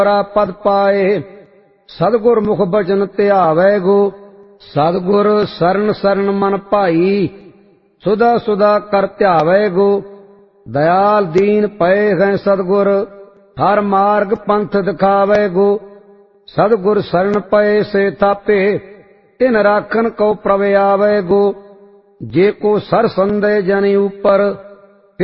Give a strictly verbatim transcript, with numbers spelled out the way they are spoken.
पद पाए। सतगुर मुख बचन ध्यावै गो, सतगुर शरण शरण मन भाई। सुधा सुधा कर ध्यावै गो, दयाल दीन पए हैं सतगुर। हर मार्ग पंथ दिखावै गो, सतगुर शरण पए से थापे। तिन राखन को प्रभ आवै गो, जे को सर संदे जनि ऊपर।